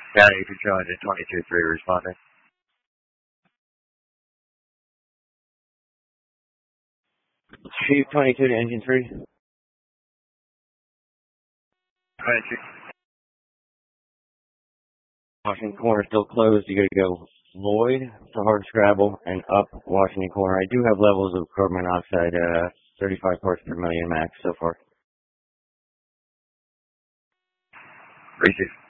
County, if you're trying to 22-3 responding. Chief 22 to engine 3. 22. Washington corner still closed. You gotta go Lloyd to hard scrabble and up Washington corner. I do have levels of carbon monoxide, 35 parts per million max so far. Receive.